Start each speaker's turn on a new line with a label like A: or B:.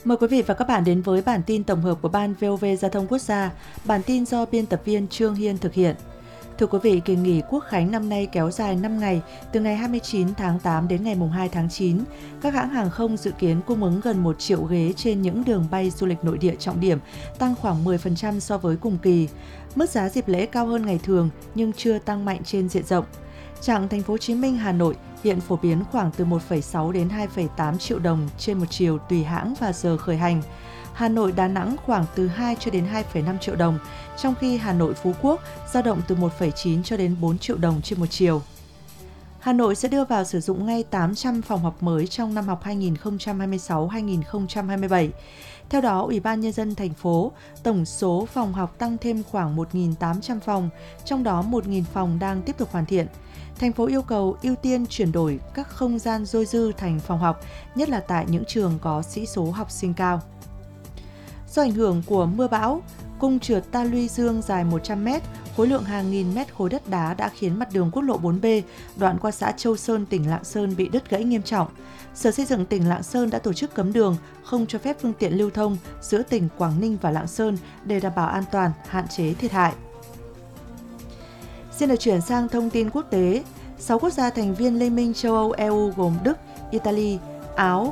A: Mời quý vị và các bạn đến với bản tin tổng hợp của Ban VOV Giao thông Quốc gia. Bản tin do biên tập viên Trương Hiên thực hiện. Thưa quý vị, kỳ nghỉ Quốc khánh năm nay kéo dài 5 ngày, từ ngày 29 tháng 8 đến ngày 2 tháng 9. Các hãng hàng không dự kiến cung ứng gần 1 triệu ghế trên những đường bay du lịch nội địa trọng điểm, tăng khoảng 10% so với cùng kỳ. Mức giá dịp lễ cao hơn ngày thường nhưng chưa tăng mạnh trên diện rộng. Chặng Thành phố Hồ Chí Minh - Hà Nội hiện phổ biến khoảng từ 1,6 đến 2,8 triệu đồng trên một chiều tùy hãng và giờ khởi hành. Hà Nội - Đà Nẵng khoảng từ 2 cho đến 2,5 triệu đồng, trong khi Hà Nội - Phú Quốc dao động từ 1,9 cho đến 4 triệu đồng trên một chiều. Hà Nội sẽ đưa vào sử dụng ngay 800 phòng học mới trong năm học 2026-2027. Theo đó, Ủy ban Nhân dân thành phố, tổng số phòng học tăng thêm khoảng 1.800 phòng, trong đó 1.000 phòng đang tiếp tục hoàn thiện. Thành phố yêu cầu ưu tiên chuyển đổi các không gian dôi dư thành phòng học, nhất là tại những trường có sĩ số học sinh cao. Do ảnh hưởng của mưa bão, cung trượt Ta Luy Dương dài 100 m, khối lượng hàng nghìn mét khối đất đá đã khiến mặt đường quốc lộ 4B, đoạn qua xã Châu Sơn, tỉnh Lạng Sơn bị đứt gãy nghiêm trọng. Sở Xây dựng tỉnh Lạng Sơn đã tổ chức cấm đường, không cho phép phương tiện lưu thông giữa tỉnh Quảng Ninh và Lạng Sơn để đảm bảo an toàn, hạn chế thiệt hại. Xin được chuyển sang thông tin quốc tế. 6 quốc gia thành viên Liên minh châu Âu EU gồm Đức, Italy, Áo,